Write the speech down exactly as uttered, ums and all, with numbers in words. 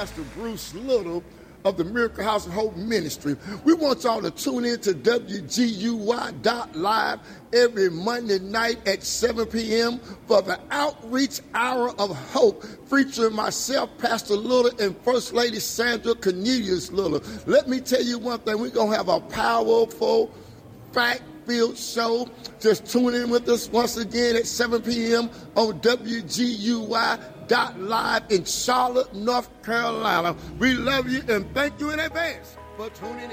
Pastor Bruce Little of the Miracle House of Hope Ministry. We want y'all to tune in to W G U Y dot live every Monday night at seven p.m. for the Outreach Hour of Hope, featuring myself, Pastor Little, and First Lady Sandra Cornelius Little. Let me tell you one thing, we're going to have a powerful, fact-filled show. Just tune in with us once again at seven p.m. on W G U Y dot live in Charlotte, North Carolina. We love you and thank you in advance for tuning in.